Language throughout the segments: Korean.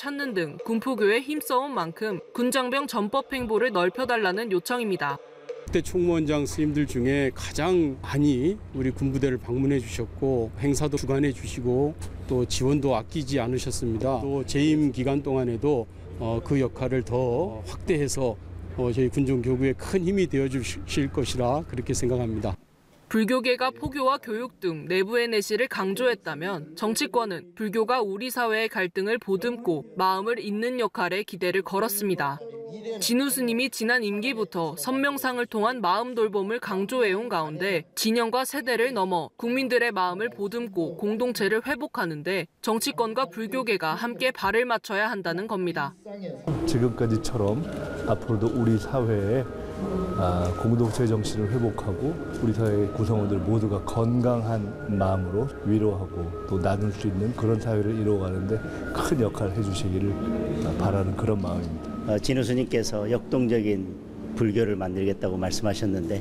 찾는 등 군포교에 힘써온 만큼 군장병 전법 행보를 넓혀달라는 요청입니다. 그때 총무원장 스님들 중에 가장 많이 우리 군부대를 방문해 주셨고 행사도 주관해 주시고 또 지원도 아끼지 않으셨습니다. 또 재임 기간 동안에도 그 역할을 더 확대해서 저희 군종 교구에 큰 힘이 되어 주실 것이라 그렇게 생각합니다. 불교계가 포교와 교육 등 내부의 내실을 강조했다면 정치권은 불교가 우리 사회의 갈등을 보듬고 마음을 잇는 역할에 기대를 걸었습니다. 진우 스님이 지난 임기부터 선명상을 통한 마음 돌봄을 강조해온 가운데 진영과 세대를 넘어 국민들의 마음을 보듬고 공동체를 회복하는 데 정치권과 불교계가 함께 발을 맞춰야 한다는 겁니다. 지금까지처럼 앞으로도 우리 사회에 공동체 정신을 회복하고 우리 사회 구성원들 모두가 건강한 마음으로 위로하고 또 나눌 수 있는 그런 사회를 이루어가는데 큰 역할을 해주시기를 바라는 그런 마음입니다. 진우 스님께서 역동적인 불교를 만들겠다고 말씀하셨는데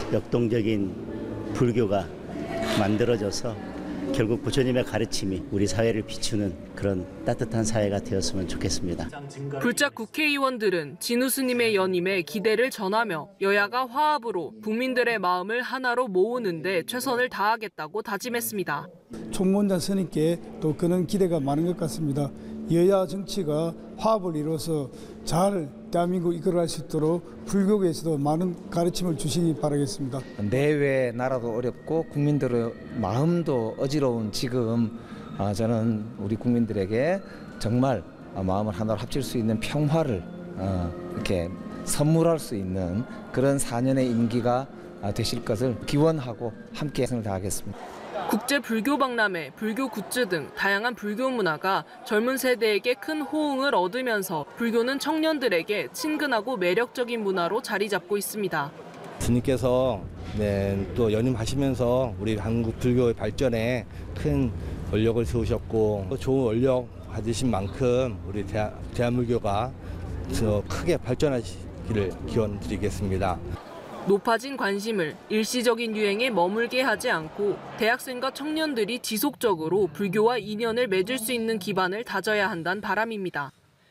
역동적인 불교가 만들어져서 결국 부처님의 가르침이 우리 사회를 비추는 그런 따뜻한 사회가 되었으면 좋겠습니다. 불작 국회의원들은 진우 스님의 연임에 기대를 전하며 여야가 화합으로 국민들의 마음을 하나로 모으는 데 최선을 다하겠다고 다짐했습니다. 총무원장 스님께 또 그런 기대가 많은 것 같습니다. 여야 정치가 화합을 이뤄서 잘 대한민국 이끌어갈 수 있도록 불교계에서도 많은 가르침을 주시기 바라겠습니다. 내외 나라도 어렵고 국민들의 마음도 어지러운 지금 저는 우리 국민들에게 정말 마음을 하나로 합칠 수 있는 평화를 이렇게 선물할 수 있는 그런 4년의 임기가 되실 것을 기원하고 함께 최선을 다하겠습니다. 국제 불교 박람회, 불교 굿즈 등 다양한 불교 문화가 젊은 세대에게 큰 호응을 얻으면서 불교는 청년들에게 친근하고 매력적인 문화로 자리 잡고 있습니다. 스님께서 또 연임하시면서 우리 한국 불교의 발전에 큰 원력을 세우셨고 좋은 원력 받으신 만큼 우리 대한불교가 더 크게 발전하시기를 기원드리겠습니다. 높아진 관심을 일시적인 유행에 머물게 하지 않고 대학생과 청년들이 지속적으로 불교와 인연을 맺을 수 있는 기반을 다져야 한다는 바람입니다.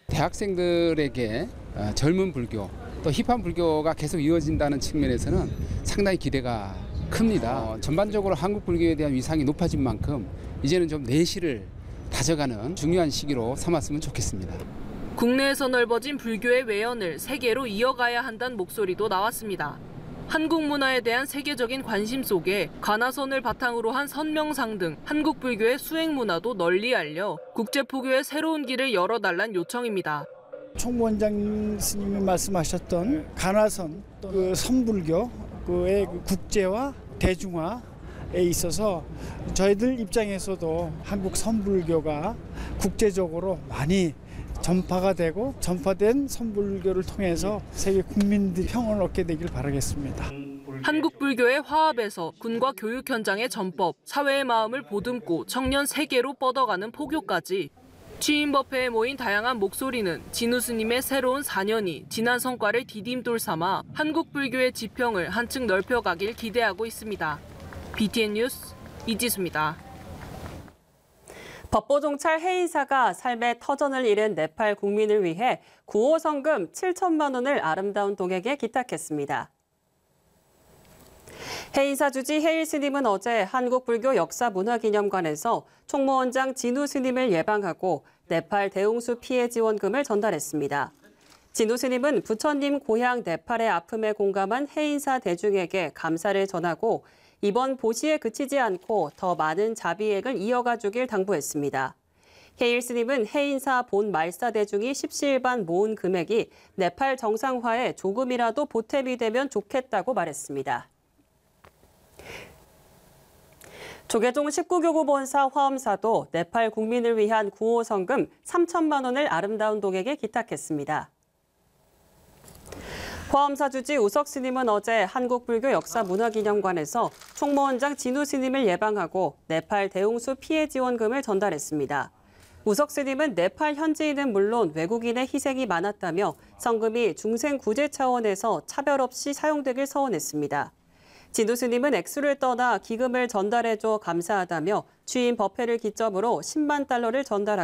대학생들에게 젊은 불교, 또 힙한 불교가 계속 이어진다는 측면에서는 상당히 기대가 큽니다. 전반적으로 한국 불교에 대한 위상이 높아진 만큼 이제는 좀 내실을 다져가는 중요한 시기로 삼았으면 좋겠습니다. 국내에서 넓어진 불교의 외연을 세계로 이어가야 한다는 목소리도 나왔습니다. 한국 문화에 대한 세계적인 관심 속에 가나선을 바탕으로 한 선명상 등 한국 불교의 수행 문화도 널리 알려 국제포교의 새로운 길을 열어달란 요청입니다. 총무원장 스님이 말씀하셨던 가나선, 그 선불교의 국제화, 대중화에 있어서 저희들 입장에서도 한국 선불교가 국제적으로 많이 전파가 되고 전파된 선불교를 통해서 세계 국민들이 평온을 얻게 되길 바라겠습니다. 한국 불교의 화합에서 군과 교육 현장의 전법, 사회의 마음을 보듬고 청년 세계로 뻗어가는 포교까지 취임법회에 모인 다양한 목소리는 진우 스님의 새로운 4년이 지난 성과를 디딤돌 삼아 한국 불교의 지평을 한층 넓혀가길 기대하고 있습니다. BTN 뉴스 이지수입니다. 법보종찰 해인사가 삶의 터전을 잃은 네팔 국민을 위해 구호 성금 7천만 원을 아름다운 동에게 기탁했습니다. 해인사 주지 해일 스님은 어제 한국불교 역사문화기념관에서 총무원장 진우 스님을 예방하고 네팔 대홍수 피해 지원금을 전달했습니다. 진우 스님은 부처님 고향 네팔의 아픔에 공감한 해인사 대중에게 감사를 전하고 이번 보시에 그치지 않고 더 많은 자비액을 이어가 주길 당부했습니다. 해일 스님은 해인사 본 말사 대중이 십시일반 모은 금액이 네팔 정상화에 조금이라도 보탬이 되면 좋겠다고 말했습니다. 조계종 19교구 본사 화엄사도 네팔 국민을 위한 구호 성금 3천만 원을 아름다운 동에게 기탁했습니다. 화엄사 주지 우석 스님은 어제 한국불교 역사문화기념관에서 총무원장 진우 스님을 예방하고 네팔 대홍수 피해 지원금을 전달했습니다. 우석 스님은 네팔 현지인은 물론 외국인의 희생이 많았다며 성금이 중생 구제 차원에서 차별 없이 사용되길 서원했습니다. 진우 스님은 액수를 떠나 기금을 전달해줘 감사하다며 취임 법회를 기점으로 10만 달러를 전달하고